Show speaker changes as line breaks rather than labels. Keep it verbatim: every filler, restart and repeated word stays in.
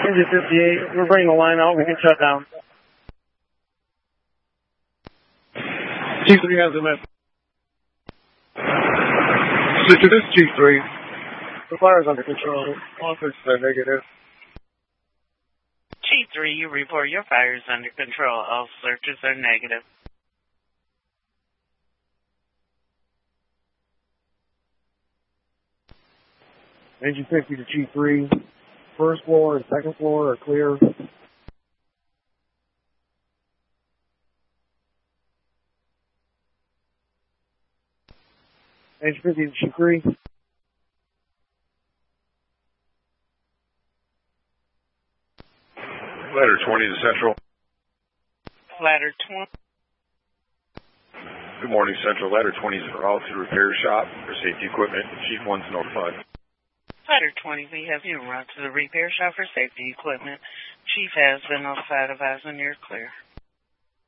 Engine fifty-eight, we're bringing the line out. We can shut down. Chief three has a miss. Sister, this is Chief three. The fire's under control. Office uh, negative.
Chief three, you report your fire is under control. All searches are negative.
Engine fifty to Chief three. First floor and second floor are clear. Engine fifty to Chief three.
Ladder twenty to Central.
Ladder twenty.
Good morning, Central. Ladder twenty is en route to the repair shop for safety equipment. Chief one's notified.
Ladder twenty, we have you en route to the repair shop for safety equipment. Chief has been notified of as and you're clear.